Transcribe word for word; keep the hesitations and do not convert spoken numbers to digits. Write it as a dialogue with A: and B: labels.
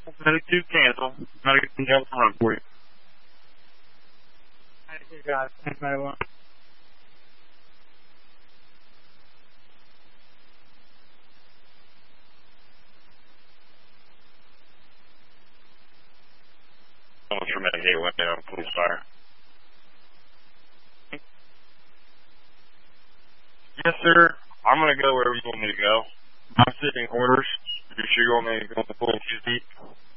A: Medic two, cancel. Medic two, help run for you.
B: Medic two, got it. Thanks, Medic one.
A: Almost for Medic eight, went down, police fire. Yes, sir. I'm going to go wherever you want me to go. I'm sitting orders. You sure you want me to go to the full Q Z?